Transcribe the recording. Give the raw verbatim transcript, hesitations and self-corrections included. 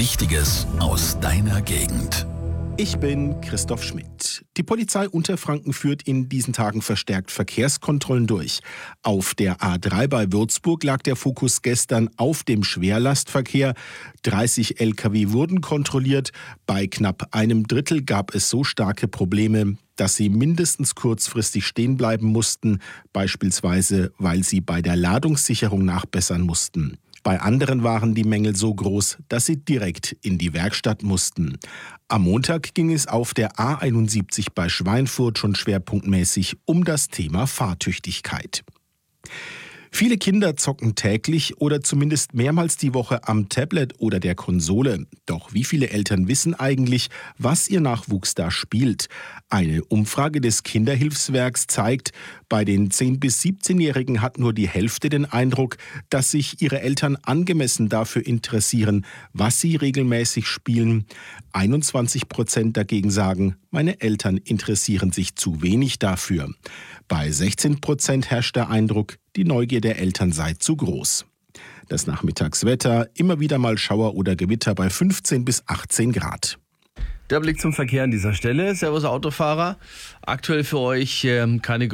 Wichtiges aus deiner Gegend. Ich bin Christoph Schmidt. Die Polizei Unterfranken führt in diesen Tagen verstärkt Verkehrskontrollen durch. Auf der A drei bei Würzburg lag der Fokus gestern auf dem Schwerlastverkehr. dreißig L K W wurden kontrolliert. Bei knapp einem Drittel gab es so starke Probleme, dass sie mindestens kurzfristig stehen bleiben mussten, beispielsweise weil sie bei der Ladungssicherung nachbessern mussten. Bei anderen waren die Mängel so groß, dass sie direkt in die Werkstatt mussten. Am Montag ging es auf der A einundsiebzig bei Schweinfurt schon schwerpunktmäßig um das Thema Fahrtüchtigkeit. Viele Kinder zocken täglich oder zumindest mehrmals die Woche am Tablet oder der Konsole. Doch wie viele Eltern wissen eigentlich, was ihr Nachwuchs da spielt? Eine Umfrage des Kinderhilfswerks zeigt, bei den zehn- bis siebzehnjährigen hat nur die Hälfte den Eindruck, dass sich ihre Eltern angemessen dafür interessieren, was sie regelmäßig spielen. einundzwanzig Prozent dagegen sagen, meine Eltern interessieren sich zu wenig dafür. Bei sechzehn Prozent herrscht der Eindruck, die Neugier der Eltern sei zu groß. Das Nachmittagswetter, immer wieder mal Schauer oder Gewitter bei fünfzehn bis achtzehn Grad. Der Blick zum Verkehr an dieser Stelle. Servus Autofahrer. Aktuell für euch ähm, keine